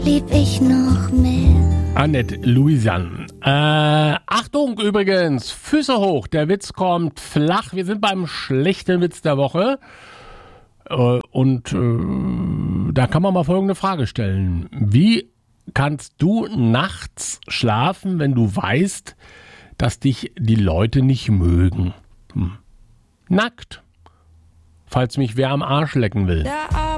lieb ich noch mehr. Annette Louisanne. Achtung übrigens, Füße hoch, der Witz kommt flach. Wir sind beim schlechten Witz der Woche. Und da kann man mal folgende Frage stellen. Wie kannst du nachts schlafen, wenn du weißt, dass dich die Leute nicht mögen? Nackt. Falls mich wer am Arsch lecken will.